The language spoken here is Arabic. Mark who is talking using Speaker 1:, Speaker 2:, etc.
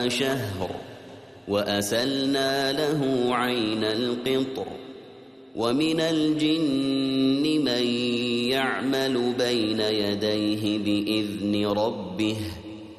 Speaker 1: شهر وأسلنا له عين القطر ومن الجن من يعمل بين يديه بإذن ربه